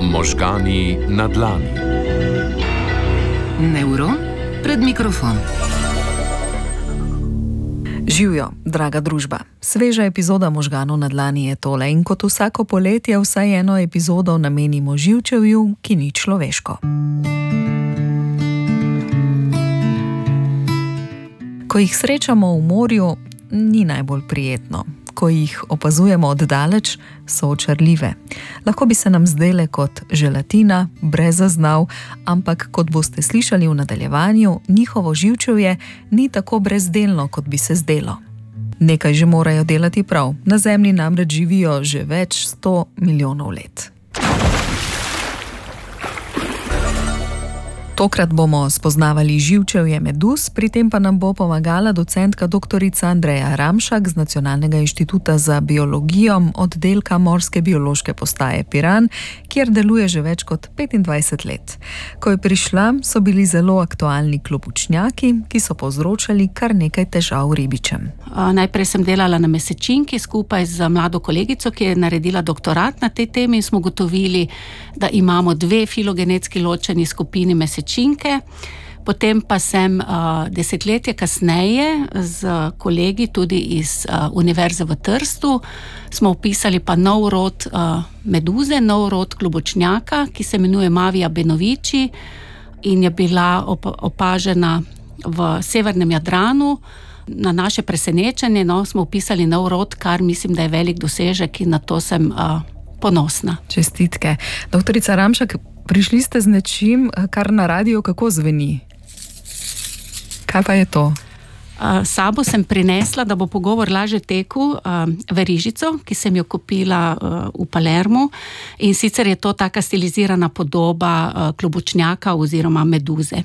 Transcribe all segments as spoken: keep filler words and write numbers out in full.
Možgani na dlani. Nevron pred mikrofon. Živjo, draga družba. Sveža epizoda Možganov na dlani je tole in kot vsako poletje vsaj eno epizodo namenimo živčevju, ki ni človeško. Ko jih srečamo v morju, ni najbolj prijetno. Ko jih opazujemo oddaleč, so očarljive. Lahko bi se nam zdele kot želatina, brez zaznav, ampak kot boste slišali v nadaljevanju, njihovo živčevje ni tako brezdelno, kot bi se zdelo. Nekaj že morajo delati prav. Na Zemlji namreč živijo že več sto milijonov let. Tokrat bomo spoznavali živčevje meduz, pri tem pa nam bo pomagala docentka doktorica Andreja Ramšak z Nacionalnega inštituta za biologijo oddelka Morske biološke postaje Piran, kjer deluje že več kot petindvajset let. Ko je prišla, so bili zelo aktualni klobučnjaki, ki so povzročali kar nekaj težav ribičem. Najprej sem delala na mesečinki skupaj z mlado kolegico, ki je naredila doktorat na tej temi in smo gotovili, da imamo dve filogenetski ločeni skupini mesečinke. Potem pa sem uh, desetletje kasneje z kolegi tudi iz uh, Univerze v Trstu smo opisali pa nov rod uh, meduze, nov rod klobučnjaka, ki se imenuje Mavia benovici in je bila op- opažena v severnem Jadranu. Na naše presenečenje no, smo opisali nov rod, kar mislim, da je velik dosežek in na to sem uh, ponosna. Čestitke. Doktorica Ramšak, prišli ste z nečim, kar na radiju kako zveni? Kaj pa je to? Uh, sabo sem prinesla, da bo pogovor lažje tekel, uh, verižico, ki sem jo kupila uh, v Palermu in sicer je to taka stilizirana podoba uh, klobučnjaka oziroma meduze.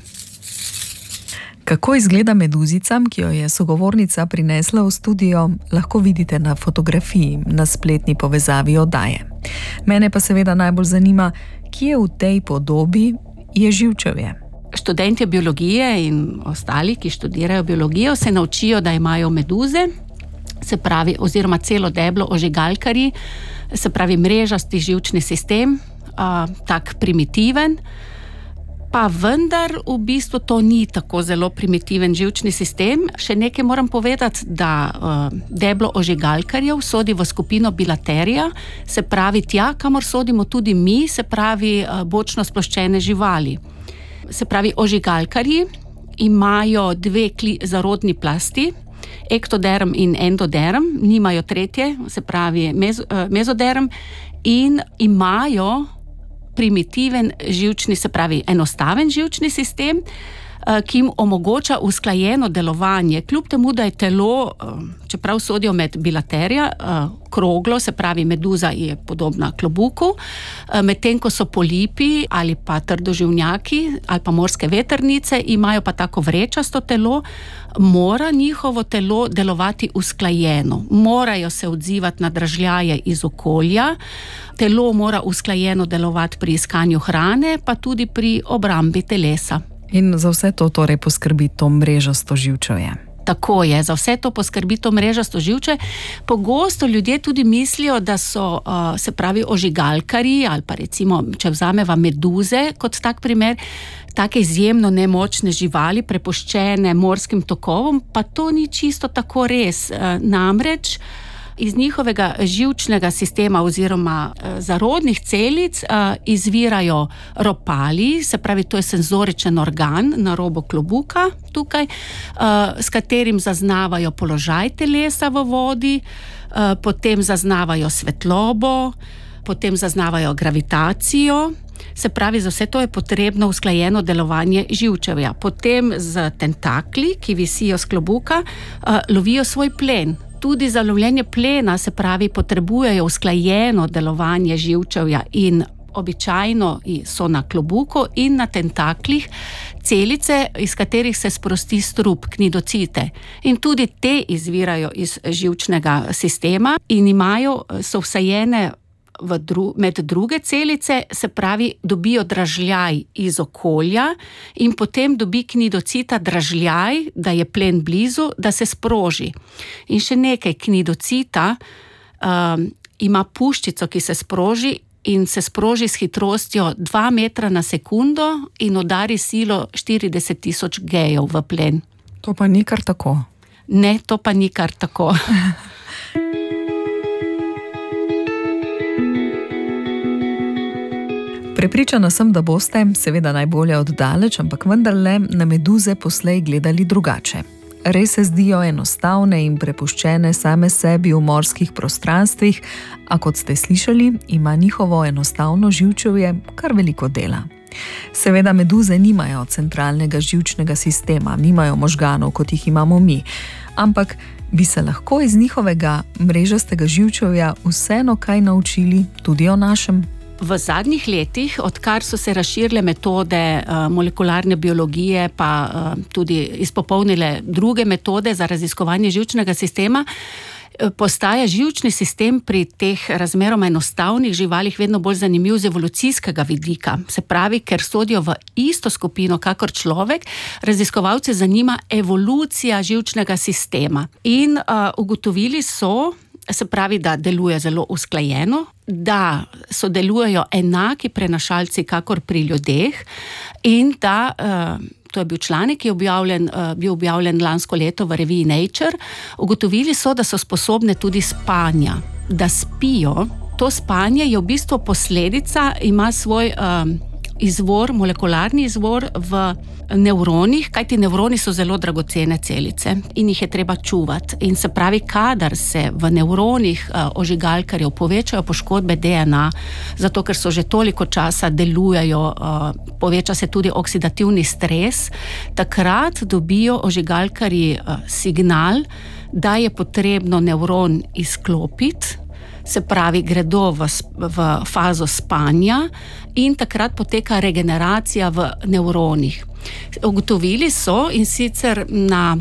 Kako izgleda meduzicam, ki jo je sogovornica prinesla v studio, lahko vidite na fotografiji na spletni povezavi oddaje. Mene pa seveda najbolj zanima, kje v tej podobi je živčevje. Študentje biologije in ostali, ki študirajo biologijo, se naučijo, da imajo meduze, se pravi, oziroma celo deblo ožigalkarji, se pravi mrežasti živčni sistem, a, tak primitiven, pa vendar v bistvu to ni tako zelo primitiven živčni sistem. Še nekaj moram povedati, da uh, deblo ožigalkarjev sodi v skupino bilaterija, se pravi tja, kamor sodimo tudi mi, se pravi uh, bočno sploščene živali. Se pravi, ožigalkarji imajo dve kli- zarodni plasti, ektoderm in endoderm, nimajo tretje, se pravi mez- uh, mezoderm in imajo primitiven živčni, se pravi enostaven živčni sistem, ki jim omogoča usklajeno delovanje. Kljub temu, da je telo, čeprav sodijo med bilaterija, kroglo, se pravi meduza je podobna klobuku, medtem ko so polipi ali pa trdoživnjaki ali pa morske vetrnice, imajo pa tako vrečasto telo, mora njihovo telo delovati usklajeno. Morajo se odzivati na dražljaje iz okolja, telo mora usklajeno delovati pri iskanju hrane, pa tudi pri obrambi telesa. In za vse to torej poskrbi to mrežasto živčevje. Tako je, za vse to poskrbi to mrežasto živče. Pogosto ljudje tudi mislijo, da so, uh, se pravi, ožigalkarji ali pa recimo, če vzameva meduze kot tak primer, take izjemno nemočne živali, prepuščene morskim tokovom, pa to ni čisto tako res. Uh, namreč iz njihovega živčnega sistema oziroma uh, zarodnih celic uh, izvirajo ropali, se pravi, to je senzoričen organ na robu klobuka tukaj, uh, s katerim zaznavajo položaj telesa v vodi, uh, potem zaznavajo svetlobo, potem zaznavajo gravitacijo. Se pravi, za vse to je potrebno usklajeno delovanje živčevja. Potem z tentakli, ki visijo z klobuka, uh, lovijo svoj plen. Tudi za lovljenje plena, se pravi, potrebujejo usklajeno delovanje živčevja in običajno so na klobuku in na tentaklih celice, iz katerih se sprosti strup, knidocite. In tudi te izvirajo iz živčnega sistema in imajo, so vsajene v dru, med druge celice, se pravi, dobijo dražljaj iz okolja in potem dobi knidocita dražljaj, da je plen blizu, da se sproži. In še nekaj, knidocita um, ima puščico, ki se sproži in se sproži s hitrostjo dva metra na sekundo in udari silo štirideset tisoč gejev v plen. To pa ni kar tako. Ne, to pa ni kar tako. Prepričana sem, da boste, seveda najbolje oddaleč, ampak vendarle na meduze poslej gledali drugače. Res se zdijo enostavne in prepuščene same sebi v morskih prostranstvih, a kot ste slišali, ima njihovo enostavno živčevje kar veliko dela. Seveda meduze nimajo centralnega živčnega sistema, nimajo možganov, kot jih imamo mi, ampak bi se lahko iz njihovega mrežastega živčevja vseeno kaj naučili tudi o našem. V zadnjih letih, odkar so se razširile metode uh, molekularne biologije, pa uh, tudi izpopolnile druge metode za raziskovanje živčnega sistema, postaja živčni sistem pri teh razmeroma enostavnih živalih vedno bolj zanimiv z evolucijskega vidika. Se pravi, ker sodijo v isto skupino kakor človek, raziskovalce zanima evolucija živčnega sistema. In uh, ugotovili so, se pravi, da deluje zelo usklajeno, da sodelujejo enaki prenašalci kakor pri ljudeh in da, to je bil članek, ki je objavljen, bil objavljen lansko leto v reviji Nature, ugotovili so, da so sposobne tudi spanja, da spijo. To spanje je v bistvu posledica, ima svoj izvor, molekularni izvor v nevronih, kajti nevroni so zelo dragocene celice in jih je treba čuvati. In se pravi, kadar se v nevronih ožigalkarjev povečajo poškodbe D N A, zato ker so že toliko časa delujejo, poveča se tudi oksidativni stres, takrat dobijo ožigalkarji signal, da je potrebno nevron izklopiti, se pravi, gredo v, v fazo spanja in takrat poteka regeneracija v nevronih. Ugotovili so, in sicer na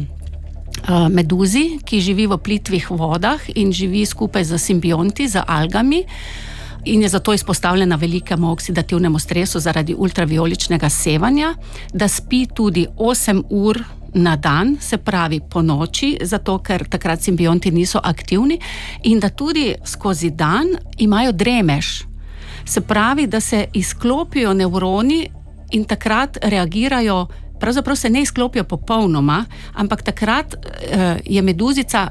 uh, meduzi, ki živi v plitvih vodah in živi skupaj z simbionti, z algami, in je zato izpostavljena velikemu oksidativnemu stresu zaradi ultravioličnega sevanja, da spi tudi osem ur na dan, se pravi po noči, zato ker takrat simbionti niso aktivni, in da tudi skozi dan imajo dremež. Se pravi, da se izklopijo nevroni in takrat reagirajo, pravzaprav se ne izklopijo popolnoma, ampak takrat eh, je meduzica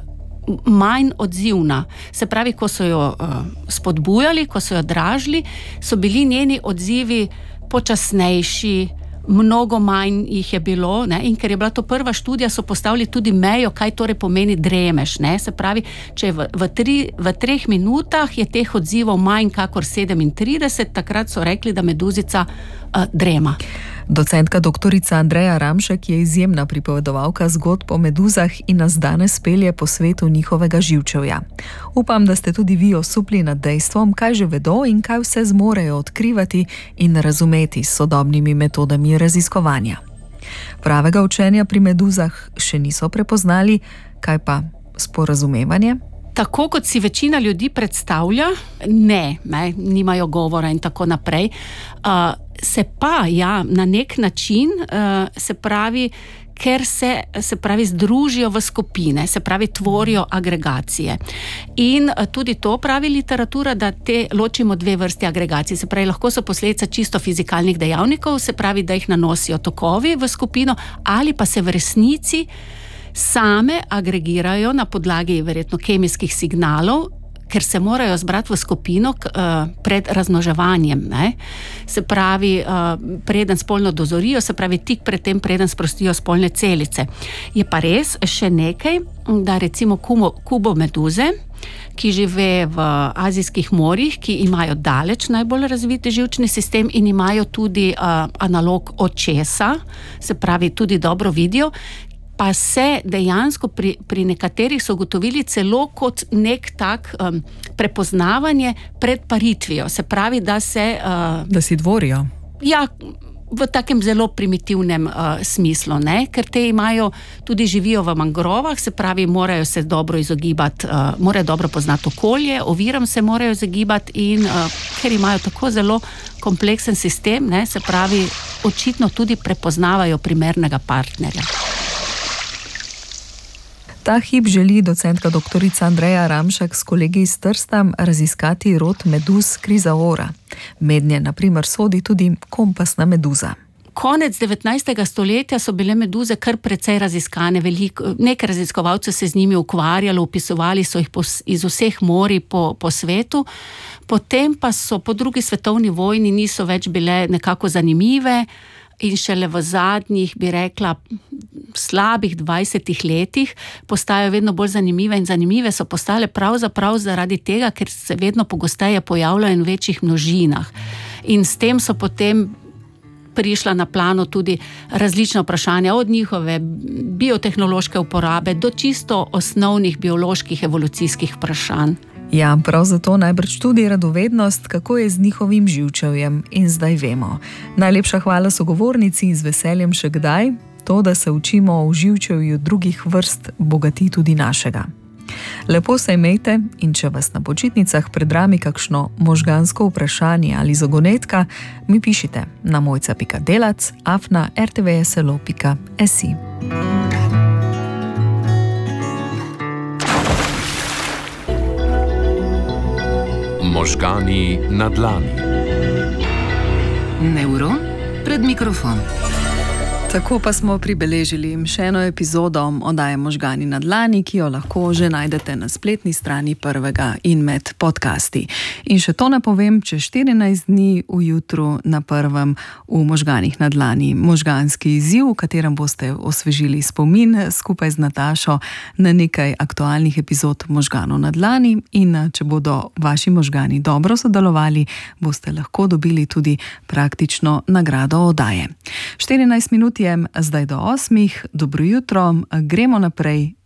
manj odzivna. Se pravi, ko so jo uh, spodbujali, ko so jo dražili, so bili njeni odzivi počasnejši, mnogo manj jih je bilo, ne? In ker je bila to prva študija, so postavili tudi mejo, kaj torej pomeni dremež, ne? Se pravi, če v, v, tri, v treh minutah je teh odzivov manj kakor sedemintrideset, takrat so rekli, da meduzica uh, drema. Docentka doktorica Andreja Ramšek je izjemna pripovedovalka zgodb o meduzah in nas danes pelje po svetu njihovega živčevja. Upam, da ste tudi vi osupli nad dejstvom, kaj že vedo in kaj vse zmorejo odkrivati in razumeti s sodobnimi metodami raziskovanja. Pravega učenja pri meduzah še niso prepoznali, kaj pa sporazumevanje? Tako kot si večina ljudi predstavlja, ne, ne nimajo govora in tako naprej. Uh, se pa, ja, na nek način, uh, se pravi, ker se, se pravi, združijo v skupine, se pravi, tvorijo agregacije. In uh, tudi to pravi literatura, da te ločimo dve vrsti agregacij. Se pravi, lahko so posledica čisto fizikalnih dejavnikov, se pravi, da jih nanosijo tokovi v skupino, ali pa se v resnici same agregirajo na podlagi verjetno kemijskih signalov, ker se morajo zbrati v skupino uh, pred razmnoževanjem. Ne? Se pravi, uh, preden spolno dozorijo, se pravi, tik pred tem, preden sprostijo spolne celice. Je pa res še nekaj, da recimo kubo, kubo meduze, ki žive v azijskih morjih, ki imajo daleč najbolj razviti živčni sistem in imajo tudi uh, analog očesa, se pravi, tudi dobro vidijo, pa se dejansko pri, pri nekaterih so ugotovili celo kot nek tak um, prepoznavanje pred paritvijo. Se pravi, da se... Uh, da si dvorijo. Ja, v takem zelo primitivnem uh, smislu, ne? Ker te imajo, tudi živijo v mangrovah, se pravi, morajo se dobro izogibati, uh, morajo dobro poznati okolje, oviram se morajo izogibati in uh, ker imajo tako zelo kompleksen sistem, ne? Se pravi, očitno tudi prepoznavajo primernega partnerja. Ta hip želi docentka doktorica Andreja Ramšak s kolegi iz Trsta raziskati rod meduz krizaora. Mednje na primer sodi tudi kompasna meduza. Konec devetnajstega stoletja so bile meduze kar precej raziskane, veliko, nekaj raziskovalcev se z njimi ukvarjalo, opisovali so jih po, iz vseh morij po, po svetu, potem pa so po drugi svetovni vojni niso več bile nekako zanimive in šele v zadnjih, bi rekla, slabih dvajsetih letih postajajo vedno bolj zanimive in zanimive so postale pravzaprav zaradi tega, ker se vedno pogosteje pojavljajo in v večjih množinah. In s tem so potem prišla na plano tudi različna vprašanja od njihove biotehnološke uporabe do čisto osnovnih bioloških evolucijskih vprašanj. Ja, prav zato najbrž tudi radovednost, kako je z njihovim živčevjem, in zdaj vemo. Najlepša hvala sogovornici in z veseljem še kdaj, to, da se učimo o živčevju drugih vrst, bogati tudi našega. Lepo se imejte in če vas na počitnicah predrami kakšno možgansko vprašanje ali zagonetka, mi pišite na mojca pika delac afna er te ve es el o pika es i. Možgani na dlani. Nevron pred mikrofon. Tako pa smo pribeležili še eno epizodo oddaje Možgani na dlani, ki jo lahko že najdete na spletni strani Prvega in med podcasti. In še to napovem, čez štirinajst dni ujutro na Prvem v Možganih na dlani možganski izziv, v katerem boste osvežili spomin skupaj z Natašo na nekaj aktualnih epizod Možganov na dlani, in če bodo vaši možgani dobro sodelovali, boste lahko dobili tudi praktično nagrado oddaje. štirinajst minut je zdaj do osmih, dobro jutro, gremo naprej